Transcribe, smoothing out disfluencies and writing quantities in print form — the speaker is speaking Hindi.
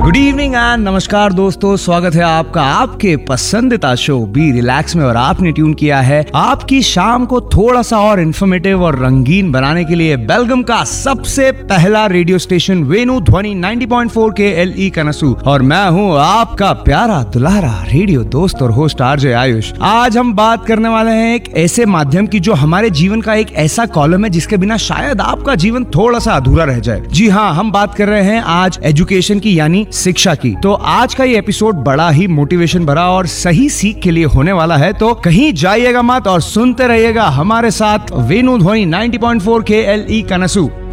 गुड इवनिंग एंड नमस्कार दोस्तों, स्वागत है आपका आपके पसंदीदा शो बी रिलैक्स में। और आपने ट्यून किया है आपकी शाम को थोड़ा सा और इन्फॉर्मेटिव और रंगीन बनाने के लिए बेलगम का सबसे पहला रेडियो स्टेशन वेणु ध्वनि 90.4 के LE कनसू। और मैं हूँ आपका प्यारा दुल्हारा रेडियो दोस्त और होस्ट RJ आयुष। आज हम बात करने वाले हैं एक ऐसे माध्यम की जो हमारे जीवन का एक ऐसा कॉलम है जिसके बिना शायद आपका जीवन थोड़ा सा अधूरा रह जाए। जी हाँ, हम बात कर रहे हैं आज एजुकेशन की, यानी शिक्षा की। तो आज का ये एपिसोड बड़ा ही मोटिवेशन भरा और सही सीख के लिए होने वाला है, तो कहीं जाइएगा मत और सुनते रहिएगा हमारे साथ वेणु ध्वनि 90.4 के LE कनसू।